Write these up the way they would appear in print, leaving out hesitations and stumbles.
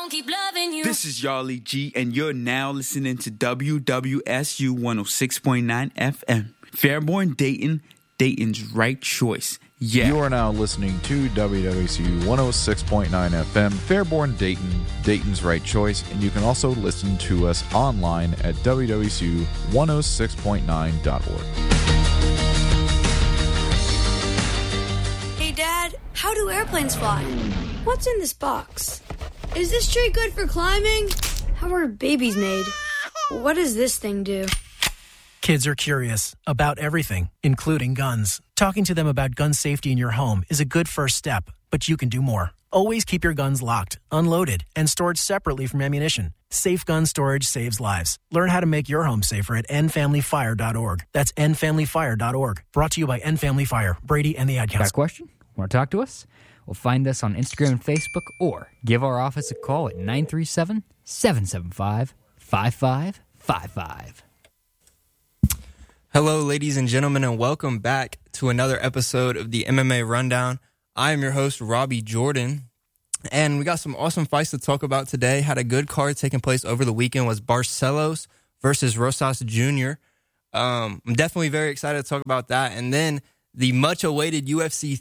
keep loving you. This is Yarly G, and you're now listening to WWSU 106.9 FM. Fairborn, Dayton, Dayton's right choice. Yeah. You are now listening to WWSU 106.9 FM, Fairborn, Dayton, Dayton's right choice, and you can also listen to us online at WWSU106.9.org. Hey, Dad, how do airplanes fly? What's in this box? Is this tree good for climbing? How are babies made? What does this thing do? Kids are curious about everything, including guns. Talking to them about gun safety in your home is a good first step, but you can do more. Always keep your guns locked, unloaded, and stored separately from ammunition. Safe gun storage saves lives. Learn how to make your home safer at endfamilyfire.org. That's endfamilyfire.org. Brought to you by End Family Fire, Brady, and the Ad Council. Got a question? Want to talk to us? Well, find us on Instagram and Facebook, or give our office a call at 937-775-5555. Hello, ladies and gentlemen, and welcome back to another episode of the MMA Rundown. I am your host, Robbie Jordan, and we got some awesome fights to talk about today. Had a good card taking place over the weekend, was Barcelos versus Rosas Jr. I'm definitely very excited to talk about that. And then the much-awaited UFC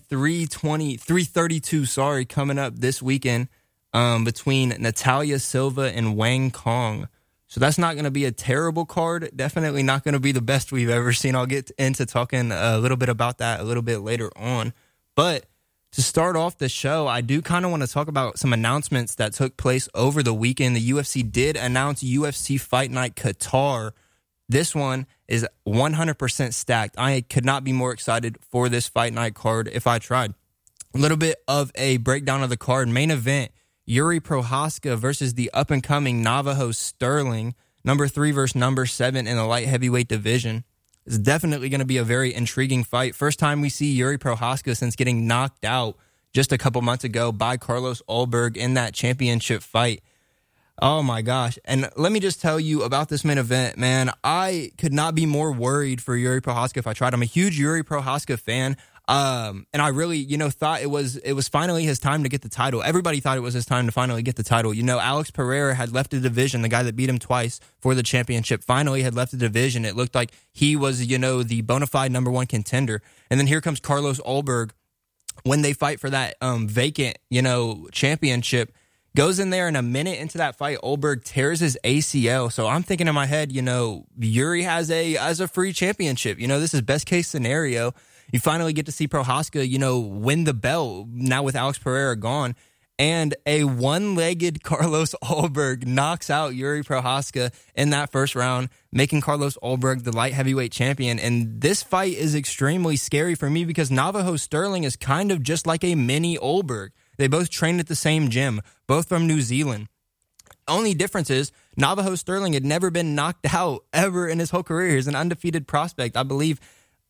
332 coming up this weekend between Natalia Silva and Wang Kong. So that's not going to be a terrible card. Definitely not going to be the best we've ever seen. I'll get into talking a little bit about that a little bit later on. But to start off the show, I do kind of want to talk about some announcements that took place over the weekend. The UFC did announce UFC Fight Night Qatar. This one is 100% stacked. I could not be more excited for this Fight Night card if I tried. A little bit of a breakdown of the card. Main event, Yuri Prochazka versus the up-and-coming Navajo Sterling, number 3 versus number 7 in the light heavyweight division. It's definitely going to be a very intriguing fight. First time we see Yuri Prochazka since getting knocked out just a couple months ago by Carlos Ulberg in that championship fight. Oh, my gosh. And let me just tell you about this main event, man. I could not be more worried for Yuri Prochazka if I tried. I'm a huge Yuri Prochazka fan. And I really, thought it was finally his time to get the title. Everybody thought it was his time to finally get the title. Alex Pereira had left the division, the guy that beat him twice for the championship, finally had left the division. It looked like he was, the bona fide number one contender. And then here comes Carlos Ulberg when they fight for that vacant, championship. Goes in there, and a minute into that fight, Ulberg tears his ACL. So I'm thinking in my head, Yuri has a free championship. This is best case scenario. You finally get to see Prochazka, win the belt now with Alex Pereira gone. And a one-legged Carlos Ulberg knocks out Yuri Prochazka in that first round, making Carlos Ulberg the light heavyweight champion. And this fight is extremely scary for me because Navajo Sterling is kind of just like a mini Ulberg. They both trained at the same gym, both from New Zealand. Only difference is Navajo Sterling had never been knocked out ever in his whole career. He's an undefeated prospect, I believe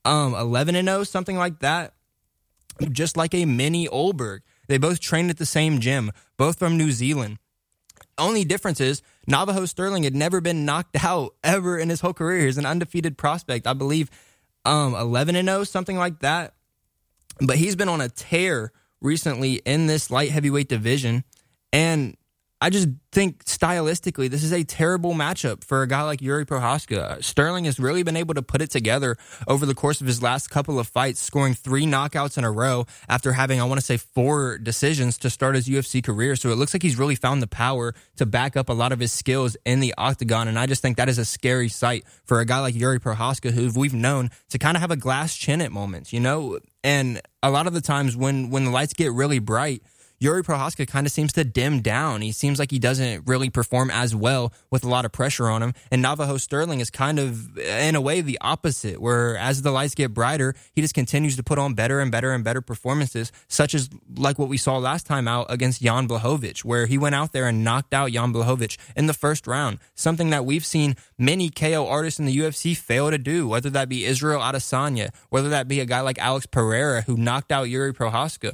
11-0, something like that, just like a mini Ulberg. They both trained at the same gym, both from New Zealand. Only difference is Navajo Sterling had never been knocked out ever in his whole career. He's an undefeated prospect, I believe 11-0, something like that. But he's been on a tear recently in this light heavyweight division, and I just think stylistically this is a terrible matchup for a guy like Yuri Prochazka. Sterling has really been able to put it together over the course of his last couple of fights, scoring 3 knockouts in a row after having, 4 decisions to start his UFC career. So it looks like he's really found the power to back up a lot of his skills in the octagon, and I just think that is a scary sight for a guy like Yuri Prochazka, who we've known to kind of have a glass chin at moments, And a lot of the times when the lights get really bright, Yuri Prochazka kind of seems to dim down. He seems like he doesn't really perform as well with a lot of pressure on him. And Navajo Sterling is kind of, in a way, the opposite, where as the lights get brighter, he just continues to put on better and better and better performances, such as like what we saw last time out against Jan Blachowicz, where he went out there and knocked out Jan Blachowicz in the first round, something that we've seen many KO artists in the UFC fail to do, whether that be Israel Adesanya, whether that be a guy like Alex Pereira, who knocked out Yuri Prochazka.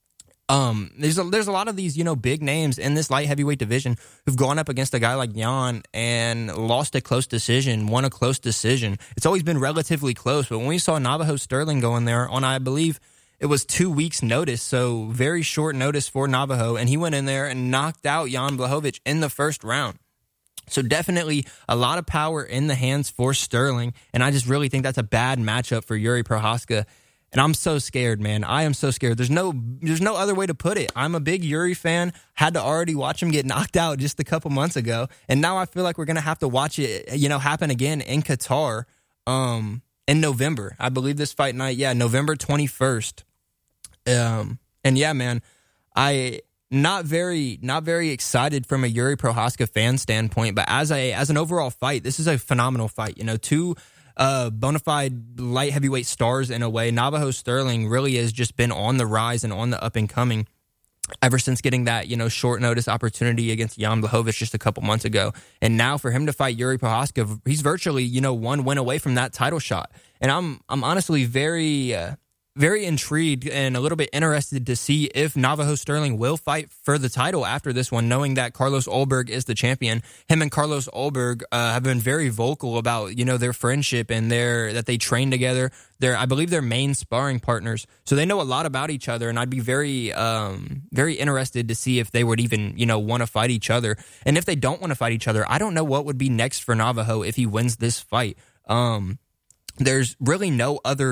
There's a lot of these, big names in this light heavyweight division who've gone up against a guy like Jan and lost a close decision, won a close decision. It's always been relatively close, but when we saw Navajo Sterling go in there on, I believe, it was 2 weeks notice, so very short notice for Navajo, and he went in there and knocked out Jan Blachowicz in the first round. So definitely a lot of power in the hands for Sterling, and I just really think that's a bad matchup for Yuri Prochazka. And I'm so scared, man. I am so scared. There's no other way to put it. I'm a big Yuri fan. Had to already watch him get knocked out just a couple months ago, and now I feel like we're gonna have to watch it, happen again in Qatar, in November. I believe this fight night, November 21st. And yeah, man, I not very excited from a Yuri Prochazka fan standpoint, but as an overall fight, this is a phenomenal fight. Two bona fide light heavyweight stars in a way. Navajo Sterling really has just been on the rise and on the up and coming ever since getting that, short notice opportunity against Jan Blachowicz just a couple months ago. And now for him to fight Yuri Prochazka, he's virtually, one win away from that title shot. And I'm honestly very intrigued and a little bit interested to see if Navajo Sterling will fight for the title after this one, knowing that Carlos Ulberg is the champion. Him and Carlos Ulberg have been very vocal about, their friendship and that they train together. I believe they're main sparring partners, so they know a lot about each other, and I'd be very interested to see if they would even, want to fight each other. And if they don't want to fight each other, I don't know what would be next for Navajo if he wins this fight. There's really no other